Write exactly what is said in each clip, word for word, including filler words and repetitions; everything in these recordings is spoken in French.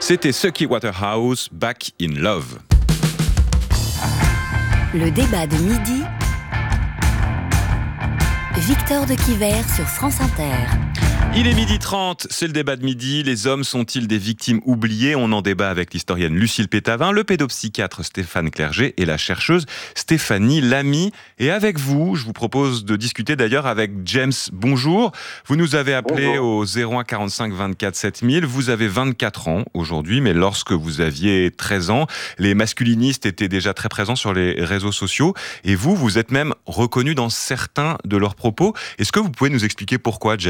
C'était Sucky Waterhouse, Back in Love. Le débat de midi, Victor de Quiver sur France Inter. Il est midi trente, c'est le débat de midi. Les hommes sont-ils des victimes oubliées ? On en débat avec l'historienne Lucille Pétavin, le pédopsychiatre Stéphane Clerget et la chercheuse Stéphanie Lamy. Et avec vous, je vous propose de discuter d'ailleurs avec James. Bonjour. Vous nous avez appelé Bonjour. Au zéro un quarante-cinq vingt-quatre sept mille. Vous avez vingt-quatre ans aujourd'hui, mais lorsque vous aviez treize ans, les masculinistes étaient déjà très présents sur les réseaux sociaux. Et vous, vous êtes même reconnu dans certains de leurs propos. Est-ce que vous pouvez nous expliquer pourquoi, James ?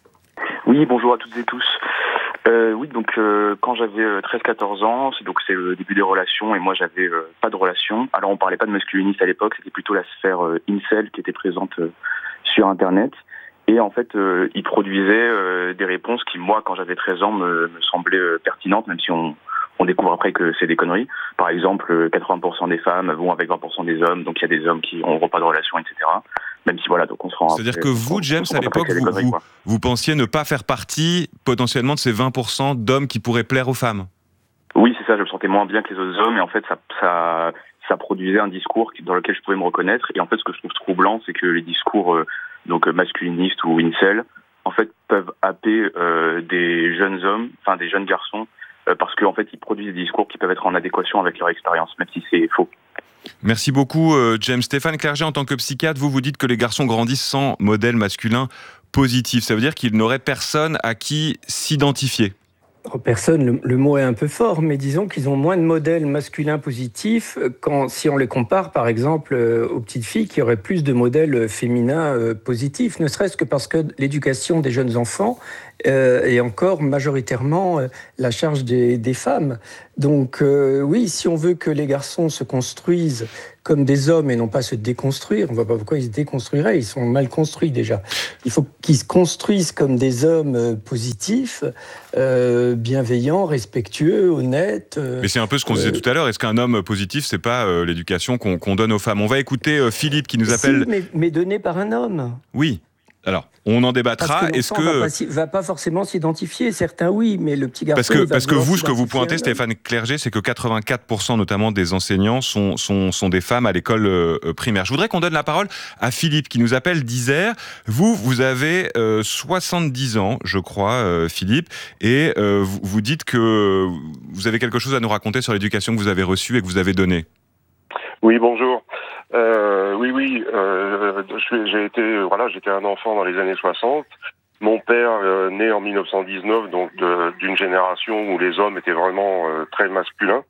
Oui, bonjour à toutes et tous. Euh, oui, donc euh, quand j'avais treize quatorze ans, c'est donc c'est le début des relations et moi j'avais euh, pas de relation. Alors on parlait pas de masculiniste à l'époque, c'était plutôt la sphère euh, incel qui était présente euh, sur Internet. Et en fait, euh, ils produisaient euh, des réponses qui, moi, quand j'avais treize ans, me, me semblaient euh, pertinentes, même si on, on découvre après que c'est des conneries. Par exemple, quatre-vingts pour cent des femmes vont avec vingt pour cent des hommes, donc il y a des hommes qui n'auront pas de relation, et cetera. Même si voilà, donc on se rend. C'est-à-dire que vous, James, à l'époque, vous, vous, vous pensiez ne pas faire partie potentiellement de ces vingt pour cent d'hommes qui pourraient plaire aux femmes. Oui, c'est ça. Je me sentais moins bien que les autres hommes, et en fait, ça, ça, ça produisait un discours dans lequel je pouvais me reconnaître. Et en fait, ce que je trouve troublant, c'est que les discours euh, donc masculinistes ou incel, en fait, peuvent happer euh, des jeunes hommes, enfin des jeunes garçons, euh, parce qu'en fait, ils produisent des discours qui peuvent être en adéquation avec leur expérience, même si c'est faux. Merci beaucoup, euh, James. Stéphane Clerget, en tant que psychiatre, vous vous dites que les garçons grandissent sans modèle masculin positif. Ça veut dire qu'ils n'auraient personne à qui s'identifier. Personne, le, le mot est un peu fort, mais disons qu'ils ont moins de modèles masculins positifs quand, si on les compare, par exemple, aux petites filles qui auraient plus de modèles féminins euh, positifs, ne serait-ce que parce que l'éducation des jeunes enfants euh, est encore majoritairement euh, la charge des, des femmes. Donc euh, oui, si on veut que les garçons se construisent comme des hommes et non pas se déconstruire, on ne voit pas pourquoi ils se déconstruiraient, ils sont mal construits déjà. Il faut qu'ils se construisent comme des hommes euh, positifs, euh, bienveillants, respectueux, honnêtes. Euh, Mais c'est un peu ce qu'on euh, disait tout à l'heure, est-ce qu'un homme positif, c'est pas euh, l'éducation qu'on, qu'on donne aux femmes ? On va écouter euh, Philippe qui nous appelle... Si, mais, mais donné par un homme. Oui. Alors, on en débattra. Parce que Est-ce que va pas, va pas forcément s'identifier. Certains oui, mais le petit garçon. Parce que parce que vous, ce que vous pointez, Stéphane Clerget, c'est que quatre-vingt-quatre pour cent notamment des enseignants sont sont sont des femmes à l'école euh, primaire. Je voudrais qu'on donne la parole à Philippe qui nous appelle d'Isère. Vous, vous avez euh, soixante-dix ans, je crois, euh, Philippe, et euh, vous, vous dites que vous avez quelque chose à nous raconter sur l'éducation que vous avez reçue et que vous avez donnée. Oui, bonjour. Euh, oui, oui, euh, j'ai été, voilà, j'étais un enfant dans les années soixante. Mon père, euh, né en dix-neuf cent dix-neuf, donc de, d'une génération où les hommes étaient vraiment euh, très masculins.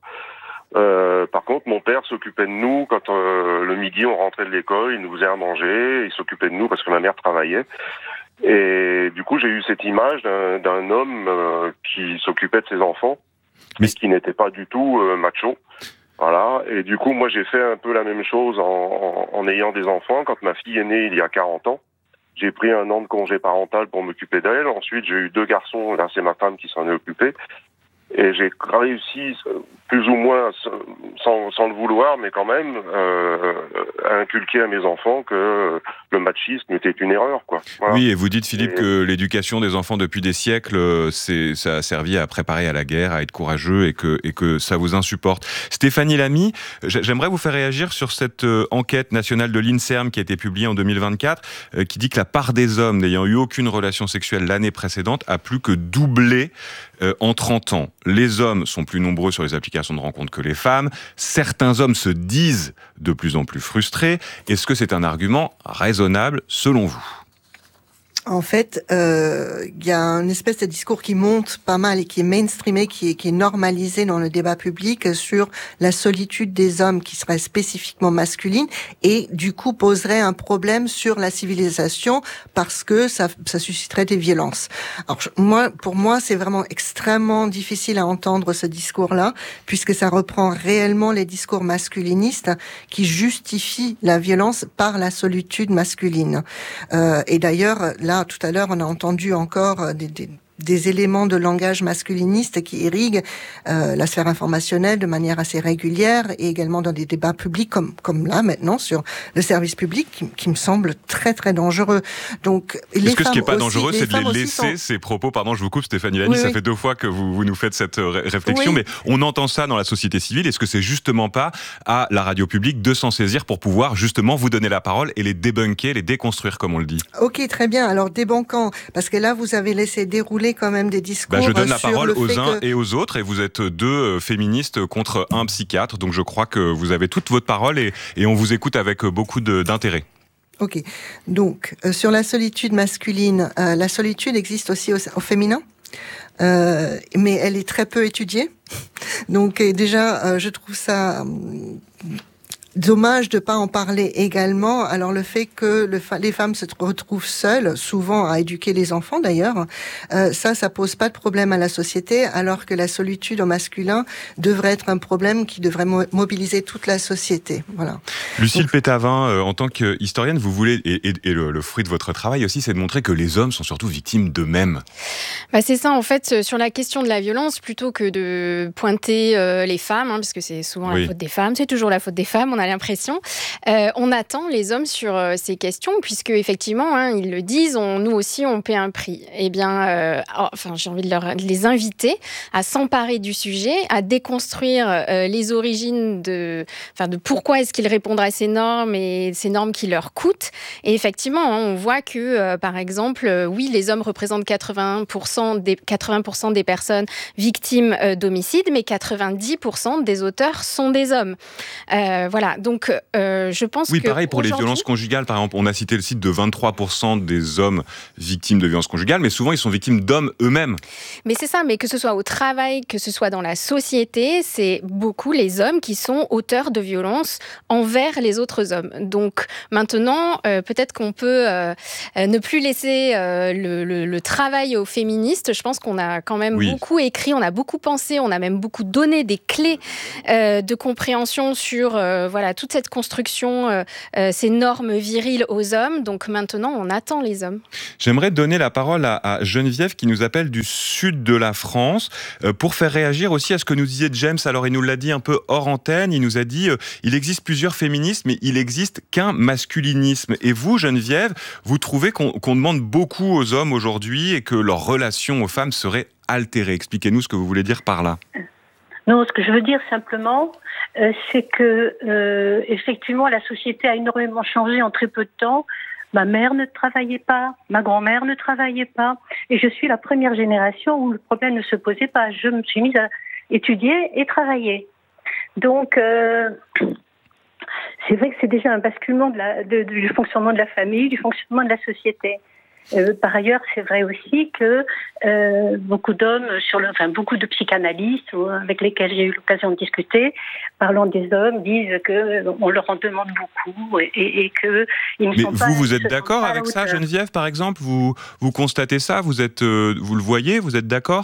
Euh, par contre, mon père s'occupait de nous quand euh, le midi on rentrait de l'école, il nous faisait à manger, il s'occupait de nous parce que ma mère travaillait. Et du coup, j'ai eu cette image d'un, d'un homme euh, qui s'occupait de ses enfants, mais qui n'était pas du tout euh, macho. Voilà, et du coup, moi, j'ai fait un peu la même chose en, en, en ayant des enfants. Quand ma fille est née il y a quarante ans, j'ai pris un an de congé parental pour m'occuper d'elle. Ensuite, j'ai eu deux garçons, là, c'est ma femme qui s'en est occupée. Et j'ai réussi, plus ou moins, sans, sans le vouloir, mais quand même, euh, à inculquer à mes enfants que le machisme était une erreur, quoi. Voilà. Oui, et vous dites, Philippe, et... que l'éducation des enfants depuis des siècles, c'est, ça a servi à préparer à la guerre, à être courageux, et que, et que ça vous insupporte. Stéphanie Lamy, j'aimerais vous faire réagir sur cette enquête nationale de l'INSERM qui a été publiée en deux mille vingt-quatre, qui dit que la part des hommes n'ayant eu aucune relation sexuelle l'année précédente a plus que doublé euh, en trente ans. Les hommes sont plus nombreux sur les applications de rencontres que les femmes. Certains hommes se disent de plus en plus frustrés. Est-ce que c'est un argument raisonnable selon vous ? En fait, euh, il y a une espèce de discours qui monte pas mal et qui est mainstreamé, qui est, qui est normalisé dans le débat public sur la solitude des hommes qui serait spécifiquement masculine et du coup poserait un problème sur la civilisation parce que ça, ça susciterait des violences. Alors moi, pour moi, c'est vraiment extrêmement difficile à entendre ce discours-là puisque ça reprend réellement les discours masculinistes qui justifient la violence par la solitude masculine. Euh, et d'ailleurs, là, tout à l'heure, on a entendu encore des, des des éléments de langage masculiniste qui irriguent euh, la sphère informationnelle de manière assez régulière et également dans des débats publics comme comme là maintenant sur le service public qui, qui me semble très très dangereux. Donc les Est-ce que ce qui n'est pas aussi, dangereux, c'est de les laisser sont... ces propos? Pardon, je vous coupe, Stéphanie Lamy, oui, ça oui. fait deux fois que vous, vous nous faites cette ré- réflexion, Oui. mais on entend ça dans la société civile. Est-ce que c'est justement pas à la radio publique de s'en saisir pour pouvoir justement vous donner la parole et les débunker, les déconstruire, comme on le dit? Ok, très bien. Alors débankant, parce que là vous avez laissé dérouler quand même des discours. Bah, je donne la sur parole le aux fait uns que... et aux autres, et vous êtes deux euh, féministes contre un psychiatre, donc je crois que vous avez toute votre parole et, et on vous écoute avec beaucoup de, d'intérêt. Ok, donc euh, sur la solitude masculine, euh, la solitude existe aussi au, au féminin, euh, mais elle est très peu étudiée. Donc et déjà, euh, je trouve ça... Hum, dommage de pas en parler également. Alors le fait que le fa- les femmes se retrouvent seules, souvent à éduquer les enfants d'ailleurs, euh, ça, ça pose pas de problème à la société, alors que la solitude au masculin devrait être un problème qui devrait mo- mobiliser toute la société. Voilà. Lucille Donc, Pétavin, euh, en tant qu'historienne, vous voulez, et, et, et le, le fruit de votre travail aussi, c'est de montrer que les hommes sont surtout victimes d'eux-mêmes. Bah c'est ça, en fait, sur la question de la violence, plutôt que de pointer euh, les femmes, hein, parce que c'est souvent Oui. la faute des femmes, c'est toujours la faute des femmes, on a l'impression. Euh, on attend les hommes sur euh, ces questions, puisque effectivement, hein, ils le disent, on, nous aussi, on paie un prix. Eh bien, euh, oh, enfin, j'ai envie de, leur, de les inviter à s'emparer du sujet, à déconstruire euh, les origines de, enfin, de pourquoi est-ce qu'ils répondent à ces normes et ces normes qui leur coûtent. Et effectivement, hein, on voit que, euh, par exemple, euh, oui, les hommes représentent quatre-vingts pour cent des, quatre-vingts pour cent des personnes victimes euh, d'homicides, mais quatre-vingt-dix pour cent des auteurs sont des hommes. Euh, voilà, donc euh, je pense oui, que... Oui, pareil pour les aujourd'hui... violences conjugales, par exemple, on a cité le site de vingt-trois pour cent des hommes victimes de violences conjugales, mais souvent ils sont victimes d'hommes eux-mêmes. Mais c'est ça, mais que ce soit au travail, que ce soit dans la société, c'est beaucoup les hommes qui sont auteurs de violences envers les autres hommes. Donc maintenant, euh, peut-être qu'on peut euh, ne plus laisser euh, le, le, le travail aux féministes. Je pense qu'on a quand même oui. beaucoup écrit, on a beaucoup pensé, on a même beaucoup donné des clés euh, de compréhension sur euh, voilà, toute cette construction, euh, euh, ces normes viriles aux hommes. Donc maintenant, on attend les hommes. J'aimerais donner la parole à, à Geneviève qui nous appelle du sud de la France euh, pour faire réagir aussi à ce que nous disait James. Alors, il nous l'a dit un peu hors antenne. Il nous a dit euh, il existe plusieurs féminismes, mais il n'existe qu'un masculinisme. Et vous, Geneviève, vous trouvez qu'on, qu'on demande beaucoup aux hommes aujourd'hui et que leur relation aux femmes serait altérée. Expliquez-nous ce que vous voulez dire par là. Non, ce que je veux dire simplement, euh, c'est que euh, effectivement, la société a énormément changé en très peu de temps. Ma mère ne travaillait pas, ma grand-mère ne travaillait pas, et je suis la première génération où le problème ne se posait pas. Je me suis mise à étudier et travailler. Donc, euh, c'est vrai que c'est déjà un basculement de la, de, du fonctionnement de la famille, du fonctionnement de la société. Euh, par ailleurs, c'est vrai aussi que euh, beaucoup d'hommes, sur le, enfin beaucoup de psychanalystes avec lesquels j'ai eu l'occasion de discuter, parlant des hommes, disent que on leur en demande beaucoup et, et, et que ils ne Mais sont vous, pas. vous êtes d'accord avec ça, Geneviève, par exemple ? Vous vous constatez ça ? Vous êtes, euh, vous le voyez ? Vous êtes d'accord ?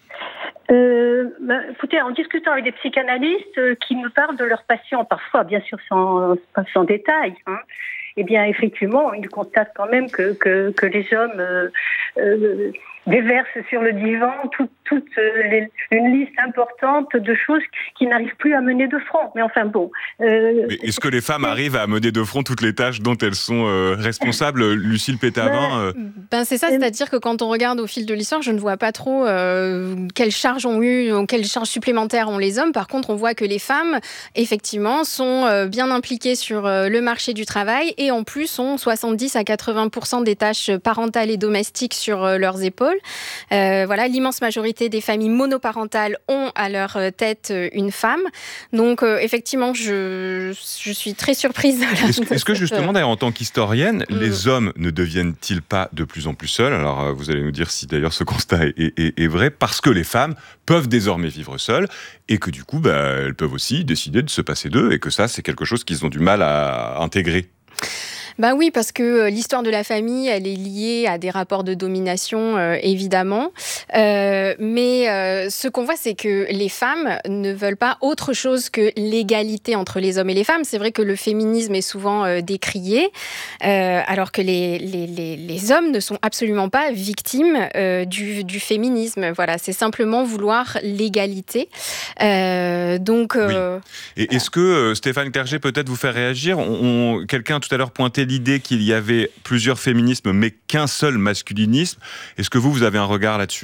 Euh, bah, écoutez, en discutant avec des psychanalystes euh, qui me parlent de leurs patients, parfois, bien sûr, sans, sans détail, hein, eh bien, effectivement, ils constatent quand même que, que, que les hommes euh, euh, déversent sur le divan toute, toute les, une liste importante de choses qui n'arrivent plus à mener de front. Mais enfin, bon. Euh, Mais est-ce que les femmes arrivent à mener de front toutes les tâches dont elles sont euh, responsables, Lucille Pétavin euh... Ben, c'est ça, c'est-à-dire que quand on regarde au fil de l'histoire, je ne vois pas trop euh, quelles charges ont eu, quelles charges supplémentaires ont les hommes. Par contre, on voit que les femmes, effectivement, sont euh, bien impliquées sur euh, le marché du travail et en plus ont soixante-dix à quatre-vingts pour cent des tâches parentales et domestiques sur euh, leurs épaules. Euh, voilà, l'immense majorité des familles monoparentales ont à leur tête une femme. Donc, euh, effectivement, je, je suis très surprise de la... Est-ce, est-ce que justement, d'ailleurs, en tant qu'historienne, mmh. les hommes ne deviennent-ils pas de plus en plus seuls ? Alors, euh, vous allez nous dire si d'ailleurs ce constat est, est, est vrai, parce que les femmes peuvent désormais vivre seules et que du coup, bah, elles peuvent aussi décider de se passer d'eux et que ça, c'est quelque chose qu'ils ont du mal à intégrer. Bah oui, parce que l'histoire de la famille, elle est liée à des rapports de domination, euh, évidemment. Euh, mais euh, ce qu'on voit, c'est que les femmes ne veulent pas autre chose que l'égalité entre les hommes et les femmes. C'est vrai que le féminisme est souvent euh, décrié, euh, alors que les, les, les, les hommes ne sont absolument pas victimes euh, du, du féminisme. Voilà, c'est simplement vouloir l'égalité. Euh, donc, euh, oui. Et est-ce que euh, Stéphane Clerget peut-être vous faire réagir ? on, on, Quelqu'un tout à l'heure pointait l'idée qu'il y avait plusieurs féminismes, mais qu'un seul masculinisme. Est-ce que vous, vous avez un regard là-dessus ?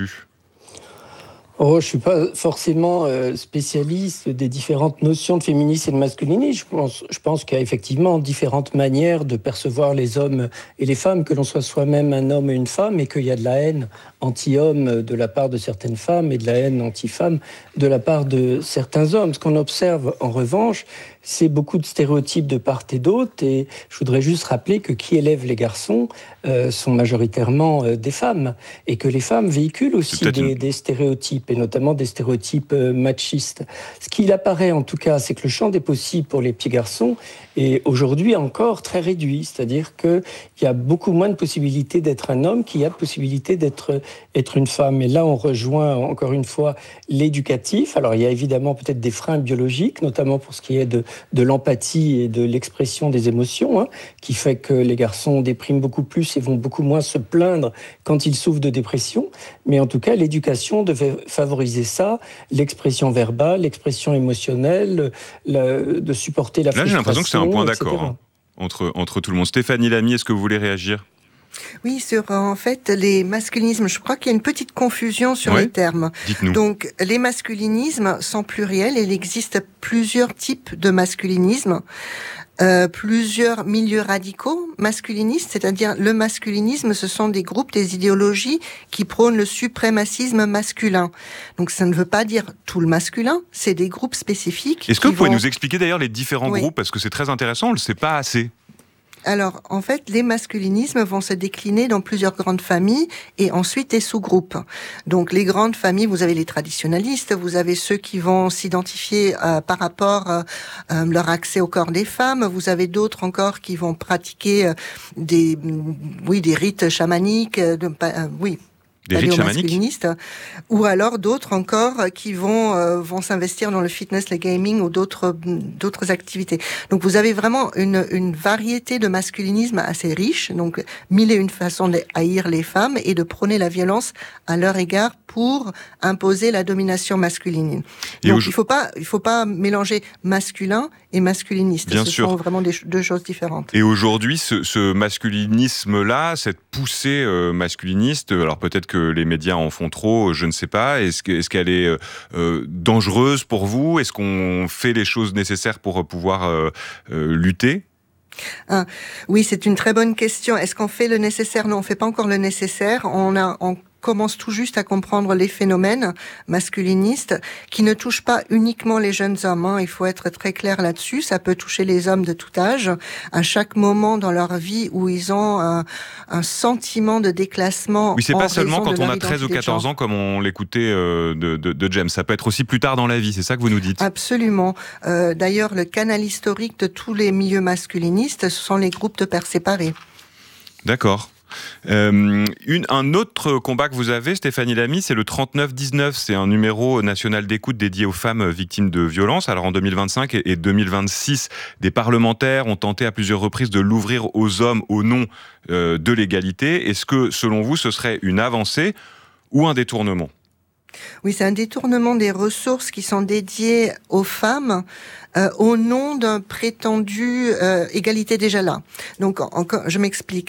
Oh, je ne suis pas forcément euh, spécialiste des différentes notions de féminisme et de masculinisme. Je pense, je pense qu'il y a effectivement différentes manières de percevoir les hommes et les femmes, que l'on soit soi-même un homme et une femme, et qu'il y a de la haine anti-homme de la part de certaines femmes et de la haine anti-femme de la part de certains hommes. Ce qu'on observe en revanche, c'est beaucoup de stéréotypes de part et d'autre, et je voudrais juste rappeler que qui élève les garçons euh, sont majoritairement euh, des femmes, et que les femmes véhiculent aussi des, une... des stéréotypes, et notamment des stéréotypes euh, machistes. Ce qu'il apparaît en tout cas, c'est que le champ des possibles pour les petits garçons est aujourd'hui encore très réduit, c'est-à-dire qu'il y a beaucoup moins de possibilités d'être un homme qu'il y a de possibilités d'être être une femme. Et là, on rejoint encore une fois l'éducatif. Alors, il y a évidemment peut-être des freins biologiques, notamment pour ce qui est de de l'empathie et de l'expression des émotions, hein, qui fait que les garçons dépriment beaucoup plus et vont beaucoup moins se plaindre quand ils souffrent de dépression. Mais en tout cas, l'éducation devait favoriser ça, l'expression verbale, l'expression émotionnelle, la, de supporter la frustration. Là, j'ai l'impression que c'est un point d'accord hein, entre, entre tout le monde. Stéphanie Lamy, est-ce que vous voulez réagir ? Oui, sur en fait les masculinismes, je crois qu'il y a une petite confusion sur ouais, les termes. Dites-nous. Donc les masculinismes sont pluriels et il existe plusieurs types de masculinisme. Euh, plusieurs milieux radicaux masculinistes, c'est-à-dire le masculinisme, ce sont des groupes, des idéologies qui prônent le suprémacisme masculin. Donc ça ne veut pas dire tout le masculin, c'est des groupes spécifiques. Est-ce que vous pouvez vont... nous expliquer d'ailleurs les différents oui. groupes, parce que c'est très intéressant, on ne le sait pas assez. Alors, en fait, les masculinismes vont se décliner dans plusieurs grandes familles et ensuite des sous-groupes. Donc, les grandes familles, vous avez les traditionalistes, vous avez ceux qui vont s'identifier euh, par rapport à euh, leur accès au corps des femmes, vous avez d'autres encore qui vont pratiquer euh, des, oui, des rites chamaniques, euh, de, euh, oui. Des rites chamaniques, ou alors d'autres encore qui vont euh, vont s'investir dans le fitness, le gaming ou d'autres d'autres activités. Donc vous avez vraiment une une variété de masculinisme assez riche, donc mille et une façons de haïr les femmes et de prôner la violence à leur égard pour imposer la domination masculine. Et donc au... il faut pas il faut pas mélanger masculin et masculiniste. Bien ce sûr. sont vraiment des, deux choses différentes. Et aujourd'hui, ce, ce masculinisme-là, cette poussée euh, masculiniste, alors peut-être que les médias en font trop, je ne sais pas. Est-ce, que, est-ce qu'elle est euh, dangereuse pour vous ? Est-ce qu'on fait les choses nécessaires pour pouvoir euh, euh, lutter ? Ah, oui, c'est une très bonne question. Est-ce qu'on fait le nécessaire ? Non, on fait pas encore le nécessaire. On a, on commence tout juste à comprendre les phénomènes masculinistes qui ne touchent pas uniquement les jeunes hommes. Hein. Il faut être très clair là-dessus. Ça peut toucher les hommes de tout âge, à chaque moment dans leur vie où ils ont un, un sentiment de déclassement. Oui, c'est pas en seulement raison quand de on a treize ou quatorze ans, comme on l'écoutait euh, de, de, de James. Ça peut être aussi plus tard dans la vie, c'est ça que vous nous dites ? Absolument. Euh, d'ailleurs, le canal historique de tous les milieux masculinistes, ce sont les groupes de pères séparés. D'accord. Euh, une, un autre combat que vous avez, Stéphanie Lamy, c'est le trente-neuf dix-neuf. C'est un numéro national d'écoute dédié aux femmes victimes de violences. Alors en deux mille vingt-cinq et deux mille vingt-six, des parlementaires ont tenté à plusieurs reprises de l'ouvrir aux hommes au nom euh, de l'égalité. Est-ce que, selon vous, ce serait une avancée ou un détournement ? Oui, c'est un détournement des ressources qui sont dédiées aux femmes euh, au nom d'un prétendu euh, égalité déjà là. Donc, encore, je m'explique.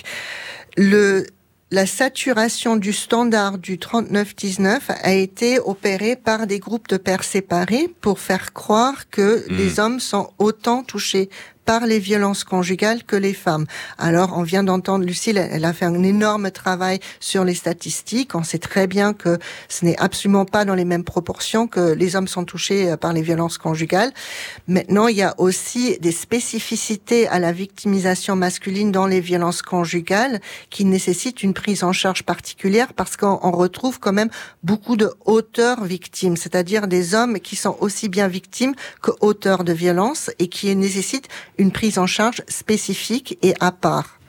Le, la saturation du standard du trente-neuf dix-neuf a été opérée par des groupes de pères séparés pour faire croire que mmh. les hommes sont autant touchés par les violences conjugales que les femmes. Alors, on vient d'entendre Lucille, elle a fait un énorme travail sur les statistiques. On sait très bien que ce n'est absolument pas dans les mêmes proportions que les hommes sont touchés par les violences conjugales. Maintenant, il y a aussi des spécificités à la victimisation masculine dans les violences conjugales qui nécessitent une prise en charge particulière parce qu'on retrouve quand même beaucoup de auteurs victimes, c'est-à-dire des hommes qui sont aussi bien victimes que auteurs de violences et qui nécessitent une prise en charge spécifique et à part.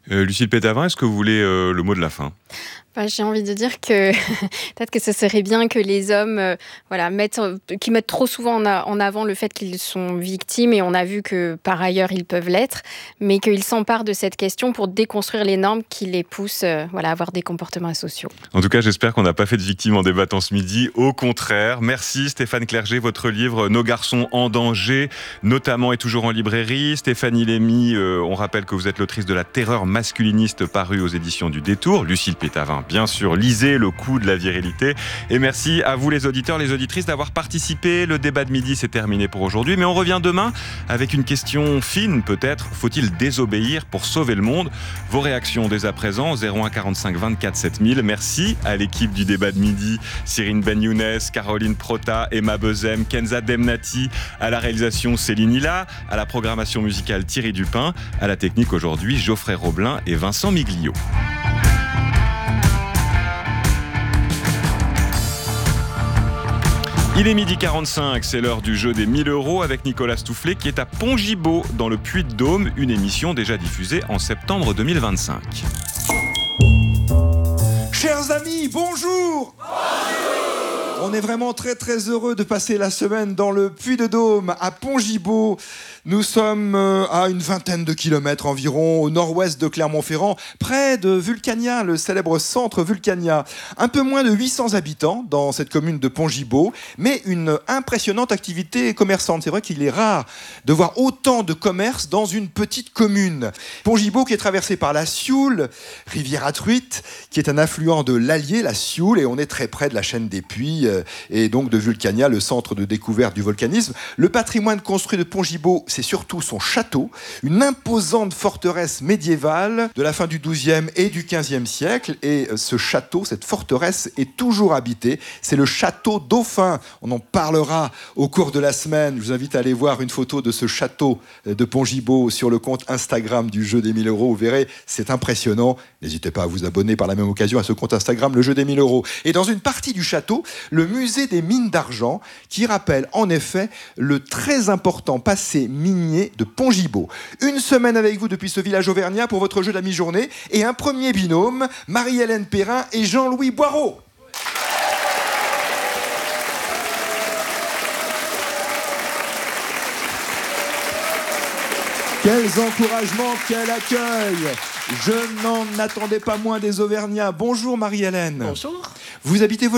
Euh, Lucille Pétavin, est-ce que vous voulez euh, le mot de la fin ? Enfin, j'ai envie de dire que peut-être que ce serait bien que les hommes euh, voilà, mettent, euh, qui mettent trop souvent en, a, en avant le fait qu'ils sont victimes, et on a vu que par ailleurs ils peuvent l'être, mais qu'ils s'emparent de cette question pour déconstruire les normes qui les poussent euh, voilà, à avoir des comportements asociaux. En tout cas, j'espère qu'on n'a pas fait de victimes en débattant ce midi. Au contraire. Merci Stéphane Clerget. Votre livre « Nos garçons en danger », notamment, est toujours en librairie. Stéphanie Lamy, euh, on rappelle que vous êtes l'autrice de La terreur masculiniste, parue aux éditions du Détour. Lucille Pétavin, bien sûr, lisez Le coup de la virilité. Et merci à vous les auditeurs, les auditrices d'avoir participé. Le débat de midi, c'est terminé pour aujourd'hui. Mais on revient demain avec une question fine peut-être. Faut-il désobéir pour sauver le monde ? Vos réactions dès à présent, zéro un quarante-cinq vingt-quatre sept mille. Merci à l'équipe du débat de midi. Cyrine Ben Younes, Caroline Prota, Emma Bezem, Kenza Demnati. À la réalisation, Céline Hilla. À la programmation musicale, Thierry Dupin. À la technique aujourd'hui, Geoffrey Roblin et Vincent Miglio. Il est midi quarante-cinq, c'est l'heure du jeu des mille euros avec Nicolas Stoufflet qui est à Pont-Gibaud dans le Puy-de-Dôme, une émission déjà diffusée en septembre deux mille vingt-cinq. Chers amis, bonjour. Bonjour. On est vraiment très très heureux de passer la semaine dans le Puy-de-Dôme à Pont-Gibaud. Nous sommes à une vingtaine de kilomètres environ au nord-ouest de Clermont-Ferrand, près de Vulcania, le célèbre centre Vulcania. Un peu moins de huit cents habitants dans cette commune de Pont-Gibaud, mais une impressionnante activité commerçante. C'est vrai qu'il est rare de voir autant de commerce dans une petite commune. Pont-Gibaud qui est traversé par la Sioule, rivière à truite, qui est un affluent de l'Allier, la Sioule, et on est très près de la chaîne des Puys, et donc de Vulcania, le centre de découverte du volcanisme. Le patrimoine construit de Pont-Gibaud, c'est surtout son château, une imposante forteresse médiévale de la fin du douzième et du quinzième siècle. Et ce château, cette forteresse, est toujours habitée. C'est le château Dauphin. On en parlera au cours de la semaine. Je vous invite à aller voir une photo de ce château de Pont-Gibaud sur le compte Instagram du Jeu des mille euros. Vous verrez, c'est impressionnant. N'hésitez pas à vous abonner par la même occasion à ce compte Instagram, le Jeu des mille euros. Et dans une partie du château, le musée des mines d'argent, qui rappelle en effet le très important passé minier de Pont-Gibaud. Une semaine avec vous depuis ce village auvergnat pour votre jeu de la mi-journée et un premier binôme, Marie-Hélène Perrin et Jean-Louis Boireau. Quels encouragements, quel accueil! Je n'en attendais pas moins des Auvergnats. Bonjour Marie-Hélène. Bonjour. Vous habitez